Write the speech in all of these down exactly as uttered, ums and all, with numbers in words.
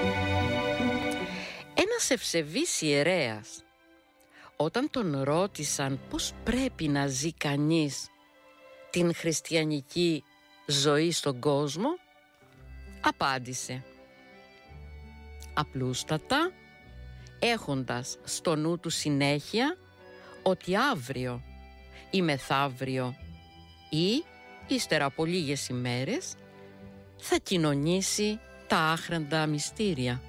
Ένας ευσεβής ιερέας, όταν τον ρώτησαν πώς πρέπει να ζει κανείς την χριστιανική ζωή στον κόσμο, απάντησε απλούστατα, έχοντας στο νου του συνέχεια ότι αύριο ή μεθαύριο ή ύστερα από λίγες ημέρες θα κοινωνήσει τα άχραντα μυστήρια.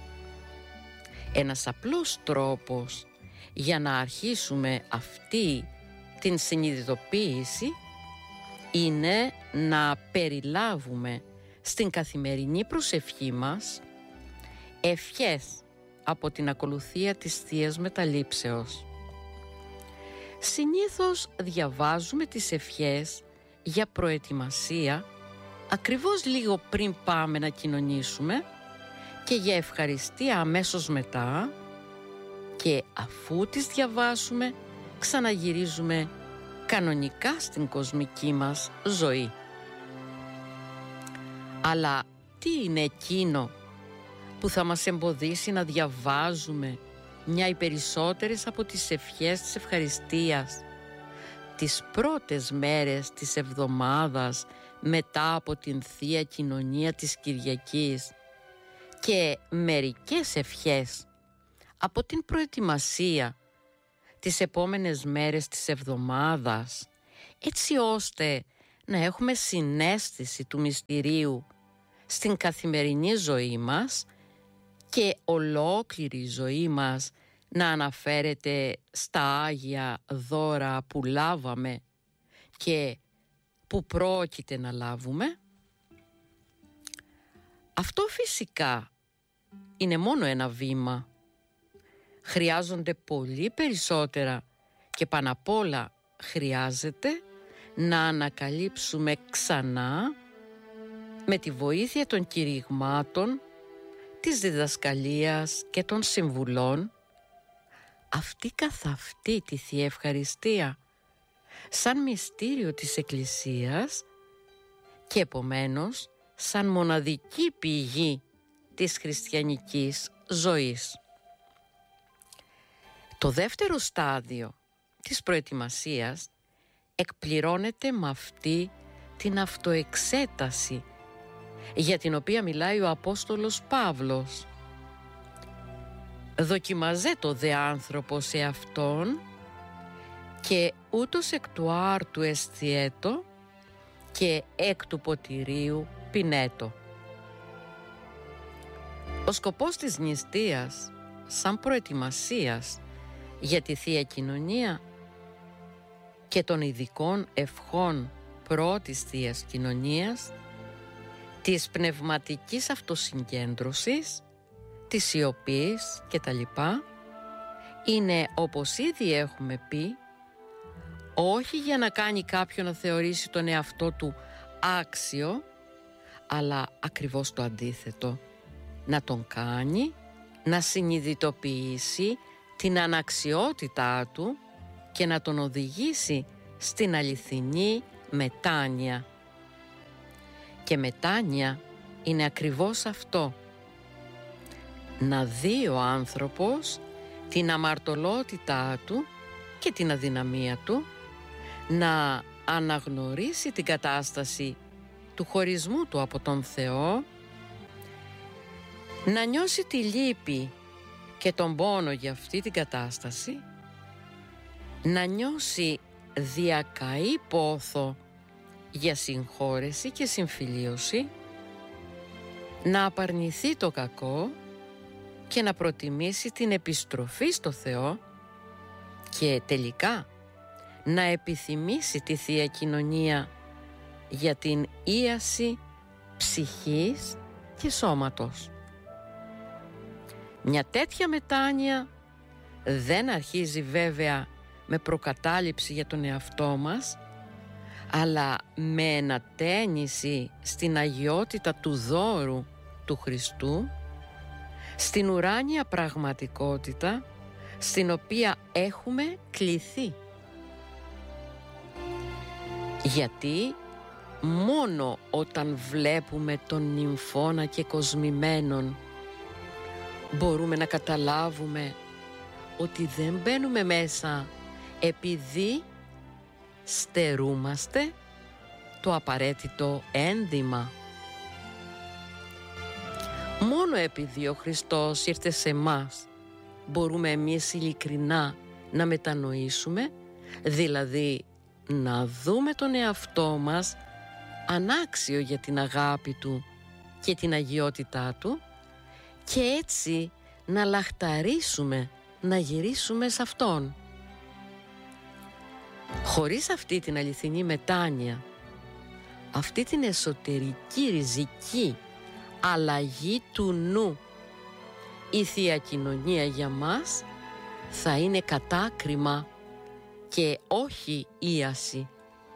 Ένας απλός τρόπος για να αρχίσουμε αυτή την συνειδητοποίηση είναι να περιλάβουμε στην καθημερινή προσευχή μας ευχές από την ακολουθία της Θείας Μεταλήψεως. Συνήθως διαβάζουμε τις ευχές για προετοιμασία ακριβώς λίγο πριν πάμε να κοινωνήσουμε και για ευχαριστία αμέσως μετά, και αφού τις διαβάσουμε ξαναγυρίζουμε κανονικά στην κοσμική μας ζωή. Αλλά τι είναι εκείνο που θα μας εμποδίσει να διαβάζουμε μια ή περισσότερες από τις ευχές της ευχαριστίας τις πρώτες μέρες της εβδομάδας μετά από την Θεία Κοινωνία της Κυριακής και μερικές ευχές από την προετοιμασία τις επόμενες μέρες της εβδομάδας, έτσι ώστε να έχουμε συναίσθηση του μυστηρίου στην καθημερινή ζωή μας και ολόκληρη η ζωή μας να αναφέρεται στα Άγια δώρα που λάβαμε και που πρόκειται να λάβουμε. Αυτό φυσικά είναι μόνο ένα βήμα. Χρειάζονται πολύ περισσότερα και πάνω απ' όλα χρειάζεται να ανακαλύψουμε ξανά με τη βοήθεια των κηρυγμάτων, της διδασκαλίας και των συμβουλών αυτή καθ' αυτή τη Θεία Ευχαριστία σαν μυστήριο της Εκκλησίας και επομένως σαν μοναδική πηγή της χριστιανικής ζωής. Το δεύτερο στάδιο της προετοιμασίας εκπληρώνεται με αυτή την αυτοεξέταση για την οποία μιλάει ο Απόστολος Παύλος. «Δοκιμαζέ το δε άνθρωπο σε αυτόν και ούτως εκ του άρτου αισθιέτο και εκ του ποτηρίου πινέτο». Ο σκοπός της νηστείας σαν προετοιμασίας για τη Θεία Κοινωνία και των ειδικών ευχών πρώτης Θείας Κοινωνίας, της πνευματικής αυτοσυγκέντρωσης, της σιωπής και τα λοιπά, είναι, όπως ήδη έχουμε πει, όχι για να κάνει κάποιον να θεωρήσει τον εαυτό του άξιο, αλλά ακριβώς το αντίθετο, να τον κάνει να συνειδητοποιήσει την αναξιότητά του και να τον οδηγήσει στην αληθινή μετάνοια. Και μετάνοια είναι ακριβώς αυτό, να δει ο άνθρωπος την αμαρτωλότητά του και την αδυναμία του, να αναγνωρίσει την κατάσταση του χωρισμού του από τον Θεό, να νιώσει τη λύπη και τον πόνο για αυτή την κατάσταση, να νιώσει διακαή πόθο για συγχώρεση και συμφιλίωση, να απαρνηθεί το κακό και να προτιμήσει την επιστροφή στο Θεό και τελικά να επιθυμήσει τη Θεία Κοινωνία για την ίαση ψυχής και σώματος. Μια τέτοια μετάνοια δεν αρχίζει βέβαια με προκατάληψη για τον εαυτό μας, αλλά με ενατένιση στην αγιότητα του δώρου του Χριστού, στην ουράνια πραγματικότητα στην οποία έχουμε κληθεί. Γιατί μόνο όταν βλέπουμε τον νυμφώνα και κοσμημένον μπορούμε να καταλάβουμε ότι δεν μπαίνουμε μέσα επειδή στερούμαστε το απαραίτητο ένδυμα. Μόνο επειδή ο Χριστός ήρθε σε μας μπορούμε εμείς ειλικρινά να μετανοήσουμε, δηλαδή να δούμε τον εαυτό μας ανάξιο για την αγάπη Του και την αγιότητά Του και έτσι να λαχταρίσουμε, να γυρίσουμε σε Αυτόν. Χωρίς αυτή την αληθινή μετάνοια, αυτή την εσωτερική ριζική αλλαγή του νου, η Θεία Κοινωνία για μας θα είναι κατάκριμα και όχι ίαση.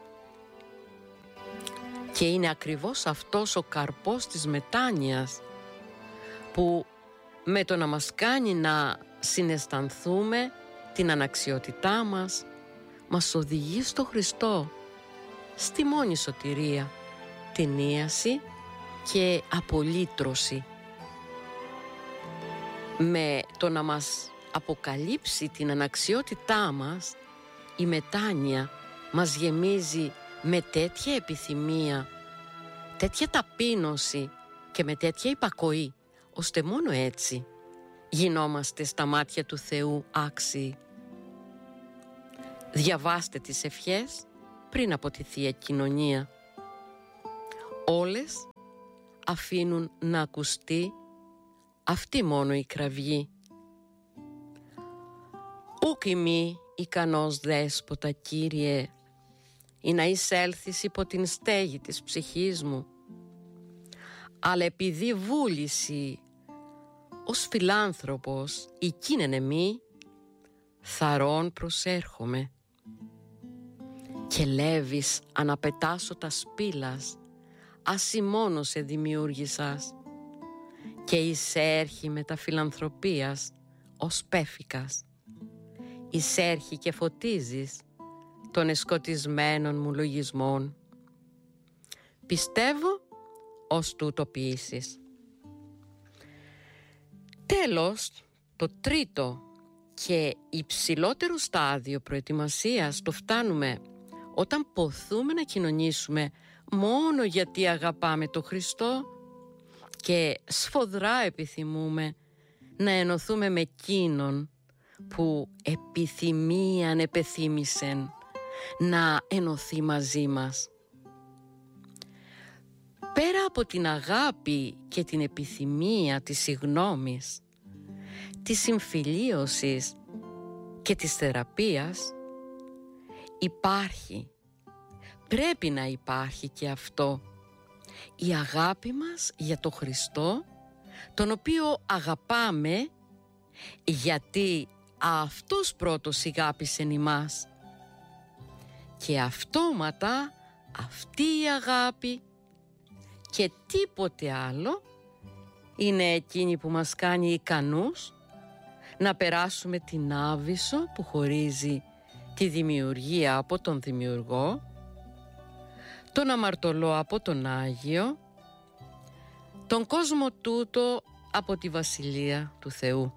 Και είναι ακριβώς αυτός ο καρπός της μετάνοιας που με το να μας κάνει να συναισθανθούμε την αναξιότητά μας, μας οδηγεί στο Χριστό, στη μόνη σωτηρία, την ίαση και απολύτρωση. Με το να μας αποκαλύψει την αναξιότητά μας, η μετάνοια μας γεμίζει με τέτοια επιθυμία, τέτοια ταπείνωση και με τέτοια υπακοή, ώστε μόνο έτσι γινόμαστε στα μάτια του Θεού άξιοι. Διαβάστε τις ευχές πριν από τη Θεία Κοινωνία. Όλες αφήνουν να ακουστεί αυτή μόνο η κραυγή. Ούκ ημί ικανός δέσποτα, Κύριε, ή να εισέλθεις υπό την στέγη της ψυχής μου, αλλά επειδή βούληση ως φιλάνθρωπος οικίνεν εμεί, θαρών προσέρχομαι. Και λέβεις αναπετάσω τα σπήλας, ασημώνω σε δημιούργησας, και εισέρχει με τα φιλανθρωπίας ως πέφικας. Εισέρχει και φωτίζεις των εσκοτισμένων μου λογισμών. Πιστεύω ως τούτο ποιήσεις. Τέλος, το τρίτο και υψηλότερο στάδιο προετοιμασίας το φτάνουμε όταν ποθούμε να κοινωνήσουμε μόνο γιατί αγαπάμε το Χριστό και σφοδρά επιθυμούμε να ενωθούμε με εκείνον που επιθυμίαν επεθύμησεν να ενωθεί μαζί μας. Πέρα από την αγάπη και την επιθυμία της συγνώμης, της συμφιλίωσης και της θεραπείας, υπάρχει, πρέπει να υπάρχει και αυτό, η αγάπη μας για το Χριστό, τον οποίο αγαπάμε γιατί αυτός πρώτος ηγάπησεν ημάς. Και αυτόματα αυτή η αγάπη και τίποτε άλλο είναι εκείνη που μας κάνει ικανούς να περάσουμε την άβυσσο που χωρίζει τη δημιουργία από τον Δημιουργό, τον αμαρτωλό από τον Άγιο, τον κόσμο τούτο από τη Βασιλεία του Θεού.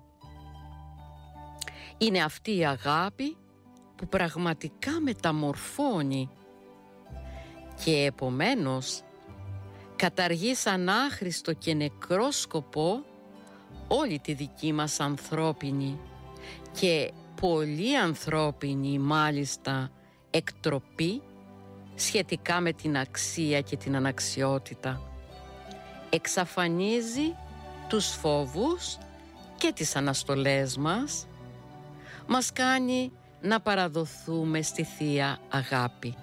Είναι αυτή η αγάπη που πραγματικά μεταμορφώνει και επομένως καταργεί σαν άχρηστο και νεκρό σκοπό όλη τη δική μας ανθρώπινη και πολύ ανθρώπινη μάλιστα εκτροπή σχετικά με την αξία και την αναξιότητα. Εξαφανίζει τους φόβους και τις αναστολές μας, μας κάνει να παραδοθούμε στη Θεία Αγάπη.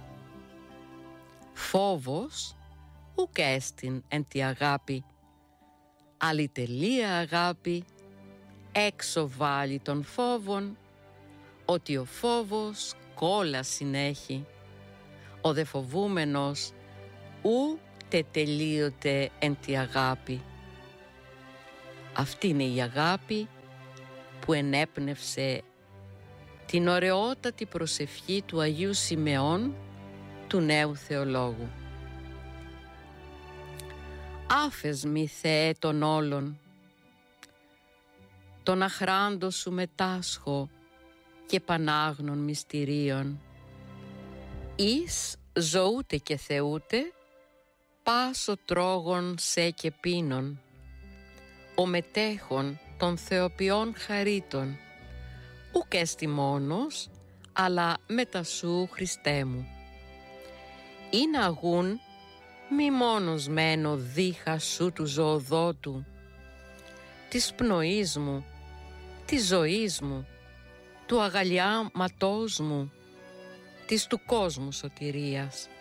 Φόβος ουκ έστιν εν τη αγάπη, αλλητελεία αγάπη, έξω βάλει των φόβων, ότι ο φόβος κόλλα συνέχει, ο δε φοβούμενος ου τετελείωται εν τη αγάπη. Αυτή είναι η αγάπη που ενέπνευσε την ωραιότατη προσευχή του Αγίου Σιμεών, του νέου θεολόγου. Άφες μη, Θεέ των όλων, τον αχράντο σου μετάσχω και πανάγνων μυστηρίων. Εις ζωούτε και θεούτε, πάσο τρόγων σε και πίνων, ο μετέχων των θεοποιών χαρίτων, ουκ έστι μόνος, αλλά μετα σου Χριστέ μου. Είναι αγούν μη μόνος μένω δίχα σου του ζωοδότου, της πνοής μου, της ζωής μου, του αγαλιάματός μου, της του κόσμου σωτηρίας.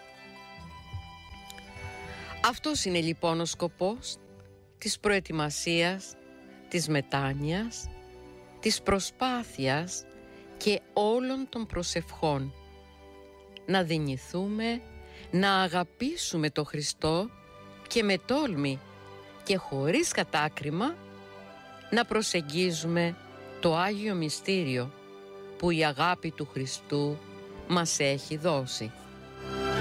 Αυτός είναι λοιπόν ο σκοπός της προετοιμασίας, της μετάνοιας, της προσπάθειας και όλων των προσευχών. Να δεινηθούμε, να αγαπήσουμε το Χριστό και με τόλμη και χωρίς κατάκριμα να προσεγγίζουμε το Άγιο Μυστήριο που η αγάπη του Χριστού μας έχει δώσει.